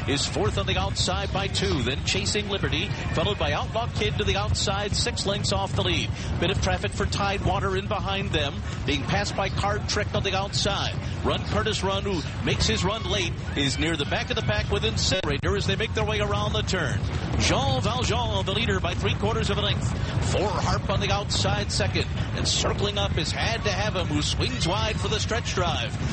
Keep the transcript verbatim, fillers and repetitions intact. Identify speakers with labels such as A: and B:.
A: is fourth on the outside by two. Then Chasing Liberty, followed by Outlaw Kid to the outside, six lengths off the lead. Bit of traffic for Tidewater in behind them, being passed by Card Trick on the outside. Run Curtis Run, who makes his run late, is near the back of the pack with Incinerator as they make their way around the turn. Jean Valjean, the leader by three quarters of a length. Four Harp on the outside second, and circling up is Had to Have Him, who swings wide for the stretch drive.